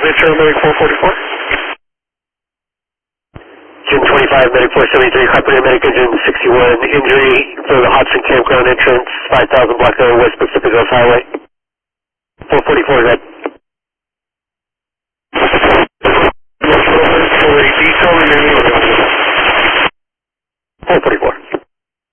Medic 444. June 25, Medic 473, Carpenter Medic Engine 61, injury for the Hodgson Campground entrance, 5000 Block O, West Pacific Coast Highway. 444, is that? For a detail remaining. 444.